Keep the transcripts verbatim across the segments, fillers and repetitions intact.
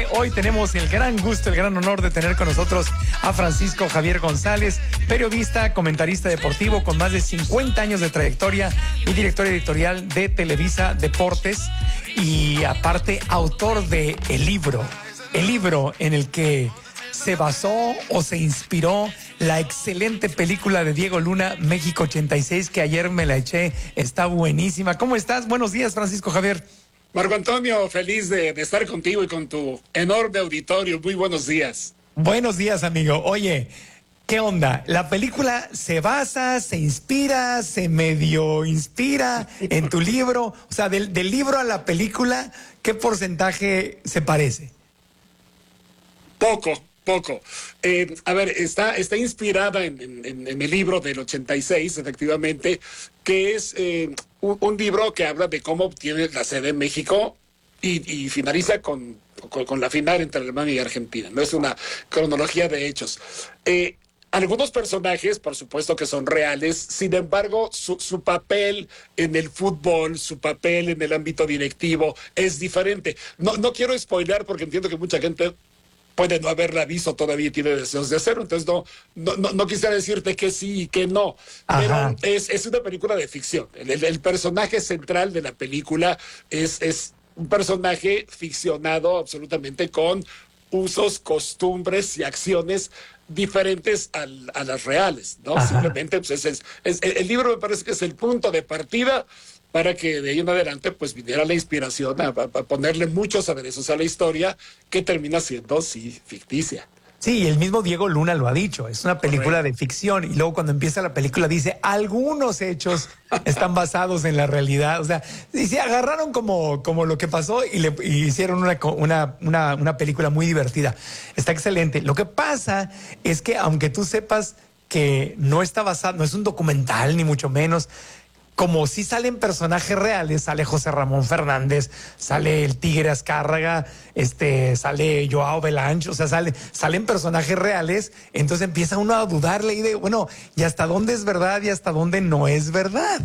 que hoy tenemos el gran gusto, el gran honor de tener con nosotros a Francisco Javier González, periodista, comentarista deportivo con más de cincuenta años de trayectoria y director editorial de Televisa Deportes y aparte autor de el libro, el libro en el que se basó o se inspiró la excelente película de Diego Luna, México ochenta y seis, que ayer me la eché, está buenísima. ¿Cómo estás? Buenos días, Francisco Javier. Marco Antonio, feliz de, de estar contigo y con tu enorme auditorio. Muy buenos días. Buenos días, amigo. Oye, ¿qué onda? ¿La película se basa, se inspira, se medio inspira en tu libro? O sea, del, del libro a la película, ¿qué porcentaje se parece? Poco. Poco. Eh, a ver, está, está inspirada en, en, en el libro del ochenta y seis, efectivamente, que es eh, un, un libro que habla de cómo obtiene la sede en México y, y finaliza con, con, con la final entre Alemania y Argentina. No es una cronología de hechos. Eh, Algunos personajes, por supuesto que son reales, sin embargo, su, su papel en el fútbol, su papel en el ámbito directivo es diferente. No, no quiero spoilear porque entiendo que mucha gente puede no haberla visto todavía y tiene deseos de hacerlo, entonces no, no, no, no quisiera decirte que sí y que no. Ajá. Pero es, es una película de ficción. El, el, el personaje central de la película es, es un personaje ficcionado absolutamente con usos, costumbres y acciones diferentes al, a las reales, ¿no? Ajá. Simplemente, pues es, es, es, el libro me parece que es el punto de partida para que de ahí en adelante pues viniera la inspiración a, a, a ponerle muchos aderezos a la historia que termina siendo, sí, ficticia. Sí, el mismo Diego Luna lo ha dicho, es una película Correcto. de ficción y luego cuando empieza la película dice algunos hechos están basados en la realidad, o sea, y se agarraron como, como lo que pasó y le y hicieron una, una, una, una película muy divertida, está excelente. Lo que pasa es que aunque tú sepas que no está basado, no es un documental ni mucho menos, como si salen personajes reales, sale José Ramón Fernández, sale el Tigre Azcárraga, este, sale Joao Belancho, o sea, sale, salen personajes reales, entonces empieza uno a dudarle y de, bueno, ¿y hasta dónde es verdad y hasta dónde no es verdad?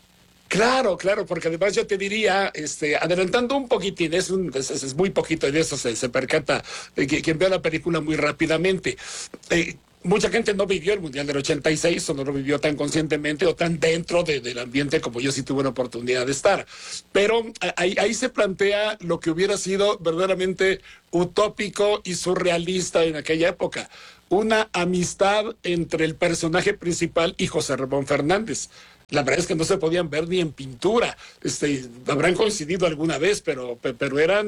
Claro, claro, porque además yo te diría, este, adelantando un poquitín, es, un, es, es muy poquito y de eso se, se percata eh, quien vea la película muy rápidamente. Eh, Mucha gente no vivió el Mundial del ochenta y seis o no lo vivió tan conscientemente o tan dentro de, del ambiente como yo sí tuve la oportunidad de estar. Pero ahí, ahí se plantea lo que hubiera sido verdaderamente utópico y surrealista en aquella época. Una amistad entre el personaje principal y José Ramón Fernández. La verdad es que no se podían ver ni en pintura. Este, habrán coincidido alguna vez, pero, pero eran...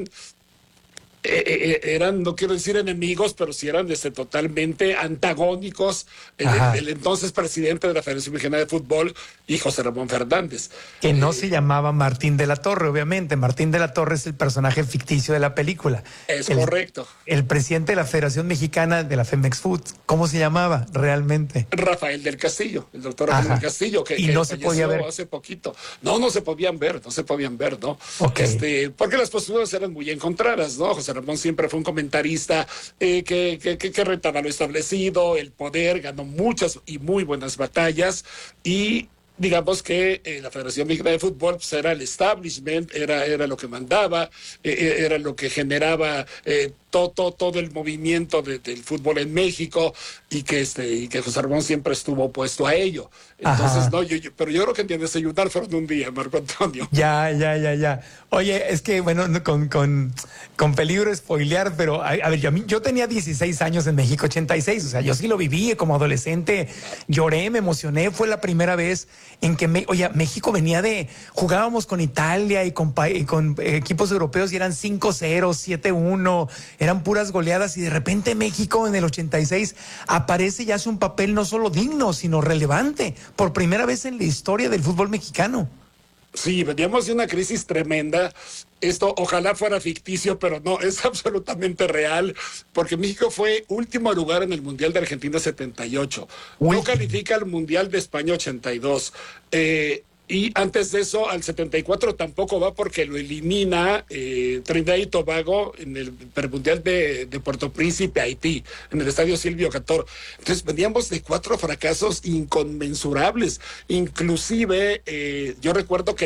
Eh, eh, eran, no quiero decir enemigos, pero sí eran desde totalmente antagónicos el, el, el entonces presidente de la Federación Mexicana de Fútbol y José Ramón Fernández. Que no eh, se llamaba Martín de la Torre, obviamente. Martín de la Torre es el personaje ficticio de la película. Es el, correcto. El presidente de la Federación Mexicana de la Femex Food, ¿cómo se llamaba realmente? Rafael del Castillo, el doctor Rafael del Castillo, que, y que no se podía ver hace poquito. No, no se podían ver, no se podían ver, ¿no? Okay. Este, porque las posturas eran muy encontradas, ¿no? José Ramón siempre fue un comentarista eh, que, que, que, que retaba lo establecido, el poder, ganó muchas y muy buenas batallas y digamos que eh, la Federación Mexicana de Fútbol pues, era el establishment, era, era lo que mandaba, eh, era lo que generaba eh, todo, todo, todo el movimiento de, del fútbol en México y que, este, y que José Ramón siempre estuvo opuesto a ello. Entonces, Ajá. no, yo, yo, pero yo creo que en desayunar fueron un día, Marco Antonio. Ya, ya, ya, ya. Oye, es que, bueno, con, con, con peligro de spoilear, pero a, a ver, yo, yo tenía dieciséis años en México ochenta y seis, o sea, yo sí lo viví como adolescente, lloré, me emocioné, fue la primera vez en que, me, oye, México venía de, jugábamos con Italia y con, y con equipos europeos y eran cinco cero, siete uno, eran puras goleadas y de repente México en el ochenta y seis aparece y hace un papel no solo digno, sino relevante, por primera vez en la historia del fútbol mexicano. Sí, veníamos de una crisis tremenda. Esto ojalá fuera ficticio, pero no, es absolutamente real, porque México fue último lugar en el Mundial de Argentina setenta y ocho. Uy. No califica al Mundial de España ochenta y dos. Eh, y antes de eso, al setenta y cuatro tampoco va porque lo elimina eh, Trinidad y Tobago en el Mundial de, de Puerto Príncipe, Haití, en el Estadio Silvio Cator. Entonces veníamos de cuatro fracasos inconmensurables. Inclusive, eh, yo recuerdo que la televisión, de, como castigo al fútbol, dejó de transmitir partidos.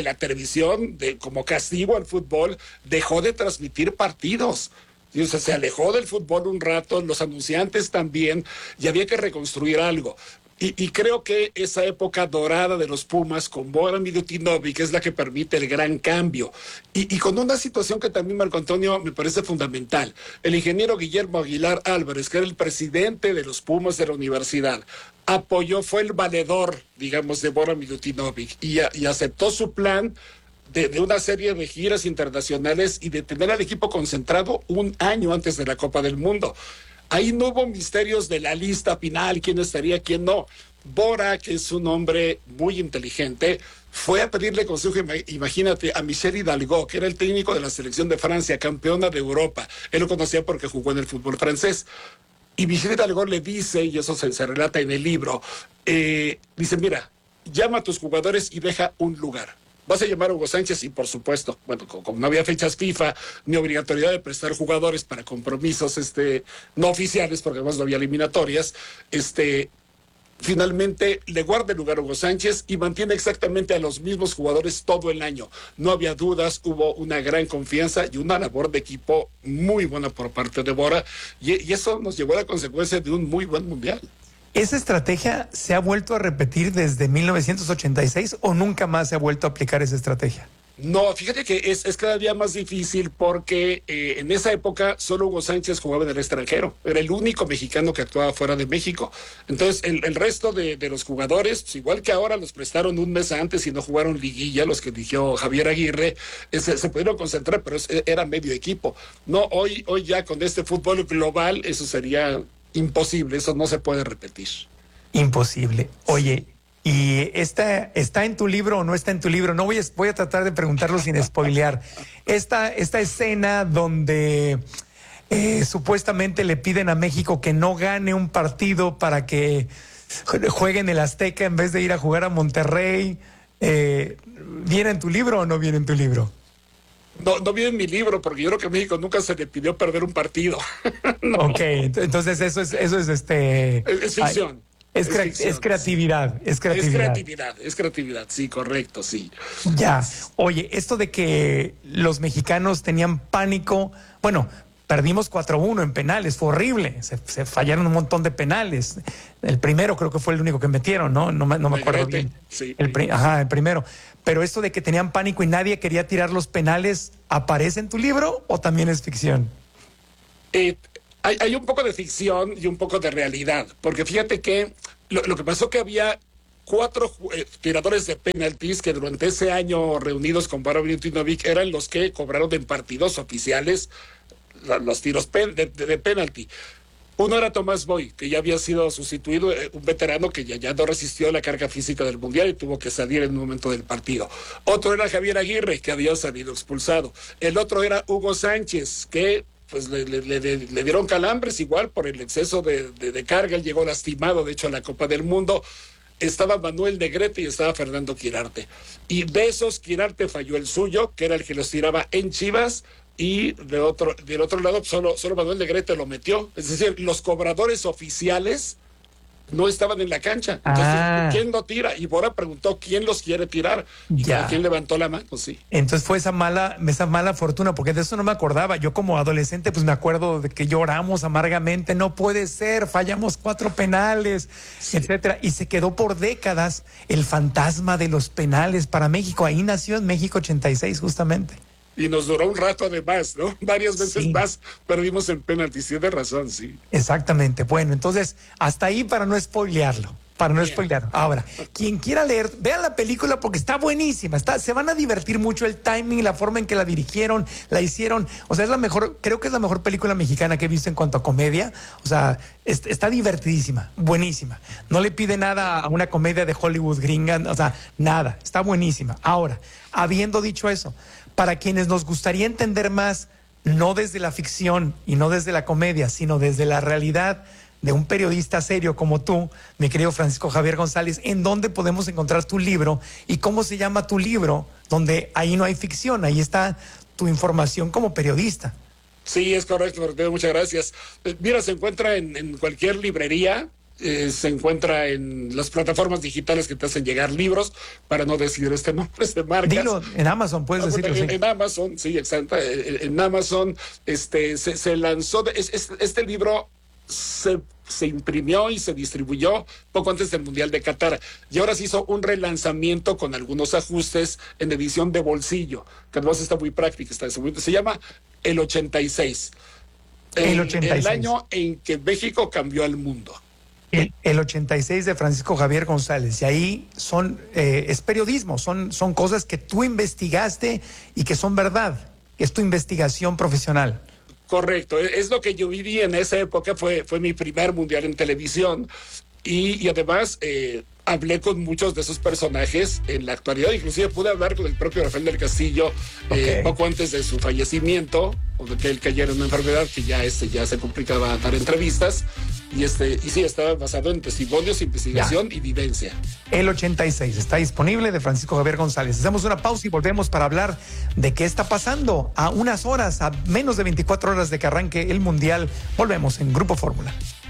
Y, o sea, se alejó del fútbol un rato, los anunciantes también, y había que reconstruir algo. Y, y creo que esa época dorada de los Pumas con Bora Milutinovic es la que permite el gran cambio. Y, y con una situación que también, Marco Antonio, me parece fundamental. El ingeniero Guillermo Aguilar Álvarez, que era el presidente de los Pumas de la universidad, apoyó, fue el valedor, digamos, de Bora Milutinovic y, y aceptó su plan de, de una serie de giras internacionales y de tener al equipo concentrado un año antes de la Copa del Mundo. Ahí no hubo misterios de la lista final, quién estaría, quién no. Bora, que es un hombre muy inteligente, fue a pedirle consejo, imagínate, a Michel Hidalgo, que era el técnico de la selección de Francia, campeona de Europa. Él lo conocía porque jugó en el fútbol francés. Y Michel Hidalgo le dice, y eso se, se relata en el libro, eh, dice, mira, llama a tus jugadores y deja un lugar. ¿Vas a llamar a Hugo Sánchez? Y por supuesto, bueno, como no había fechas FIFA, ni obligatoriedad de prestar jugadores para compromisos este, no oficiales, porque además no había eliminatorias, este, finalmente le guarda el lugar a Hugo Sánchez y mantiene exactamente a los mismos jugadores todo el año. No había dudas, hubo una gran confianza y una labor de equipo muy buena por parte de Bora, y, y eso nos llevó a la consecuencia de un muy buen mundial. ¿Esa estrategia se ha vuelto a repetir desde mil novecientos ochenta y seis o nunca más se ha vuelto a aplicar esa estrategia? No, fíjate que es, es cada día más difícil porque eh, en esa época solo Hugo Sánchez jugaba en el extranjero. Era el único mexicano que actuaba fuera de México. Entonces, el, el resto de, de los jugadores, pues, igual que ahora, los prestaron un mes antes y no jugaron liguilla, los que eligió Javier Aguirre, se, se pudieron concentrar, pero es, era medio equipo. No, hoy, hoy ya con este fútbol global, eso sería imposible, eso no se puede repetir. Imposible. Oye, ¿y esta está en tu libro o no está en tu libro? No voy a, voy a tratar de preguntarlo sin spoilear. Esta, esta escena donde eh, supuestamente le piden a México que no gane un partido para que juegue en el Azteca en vez de ir a jugar a Monterrey, eh, ¿viene en tu libro o no viene en tu libro? No, no viene en mi libro, porque yo creo que a México nunca se le pidió perder un partido. No. Ok, entonces eso es, eso es este. Es, es ficción. Es, es, cre ficción, es creatividad, sí. es creatividad. Es creatividad, es creatividad, sí, correcto, sí. Ya. Oye, esto de que los mexicanos tenían pánico, bueno, perdimos cuatro uno en penales, fue horrible, se, se fallaron un montón de penales. El primero creo que fue el único que metieron, ¿no? No, no me acuerdo bien. Sí. El pri Ajá, el primero. Pero esto de que tenían pánico y nadie quería tirar los penales, ¿aparece en tu libro o también es ficción? Eh, hay, hay un poco de ficción y un poco de realidad, porque fíjate que lo, lo que pasó que había cuatro eh, tiradores de penaltis que durante ese año reunidos con Bora Milutinovic eran los que cobraron en partidos oficiales los tiros pen, de, de, de penalti. Uno era Tomás Boy, que ya había sido sustituido, eh, un veterano que ya, ya no resistió la carga física del Mundial y tuvo que salir en un momento del partido. Otro era Javier Aguirre, que había salido expulsado. El otro era Hugo Sánchez, que pues le, le, le, le dieron calambres igual por el exceso de, de, de carga. Él llegó lastimado, de hecho, a la Copa del Mundo. Estaba Manuel Negrete y estaba Fernando Quirarte. Y de esos, Quirarte falló el suyo, que era el que los tiraba en Chivas, y de otro, del otro lado solo, solo Manuel Negrete lo metió. Es decir, los cobradores oficiales no estaban en la cancha. Entonces, ah. ¿quién lo tira? Y Bora preguntó quién los quiere tirar. Y ya. ¿Quién levantó la mano? Sí. Entonces fue esa mala, esa mala fortuna, porque de eso no me acordaba. Yo como adolescente, pues me acuerdo de que lloramos amargamente. No puede ser, fallamos cuatro penales, sí. etcétera. Y se quedó por décadas el fantasma de los penales para México. Ahí nació en México ochenta y seis, justamente. Y nos duró un rato además, ¿no? Varias veces sí. más perdimos en penaltis, tiene razón, sí. Exactamente. Bueno, entonces, hasta ahí para no spoilearlo. Para no Bien. spoilearlo. Ahora, quien quiera leer, vean la película porque está buenísima. Está, se van a divertir mucho el timing, la forma en que la dirigieron, la hicieron. O sea, es la mejor, creo que es la mejor película mexicana que he visto en cuanto a comedia. O sea, es, está divertidísima, buenísima. No le pide nada a una comedia de Hollywood gringa, o sea, nada. Está buenísima. Ahora, habiendo dicho eso, para quienes nos gustaría entender más, no desde la ficción y no desde la comedia, sino desde la realidad de un periodista serio como tú, mi querido Francisco Javier González, ¿en dónde podemos encontrar tu libro y cómo se llama tu libro? Donde ahí no hay ficción, ahí está tu información como periodista. Sí, es correcto, Martín, muchas gracias. Mira, se encuentra en, en cualquier librería. eh, se encuentra en las plataformas digitales que te hacen llegar libros, para no decir este nombre de marcas. Dilo, en Amazon puedes Ah, bueno, decirlo. en, Sí. en Amazon, sí, exacto. En, en Amazon este, se, se lanzó, de- es- es- este libro se, se imprimió y se distribuyó poco antes del Mundial de Qatar. Y ahora se hizo un relanzamiento con algunos ajustes en edición de bolsillo, que además está muy práctica. Está, se llama El ochenta y seis. El ochenta y El seis. año en que México cambió al mundo. El, el ochenta y seis de Francisco Javier González. Y ahí son, eh, es periodismo, son, son cosas que tú investigaste y que son verdad. Es tu investigación profesional. Correcto, e- es lo que yo viví en esa época, fue, fue mi primer mundial en televisión y, y además eh, hablé con muchos de esos personajes en la actualidad, inclusive pude hablar con el propio Rafael del Castillo eh, Ok. poco antes de su fallecimiento, o de que él cayera en una enfermedad que ya, este, ya se complicaba dar entrevistas, y, este, y sí, estaba basado en testimonios, investigación y vivencia. El ochenta y seis está disponible de Francisco Javier González. Hacemos una pausa y volvemos para hablar de qué está pasando a unas horas, a menos de veinticuatro horas de que arranque el Mundial. Volvemos en Grupo Fórmula.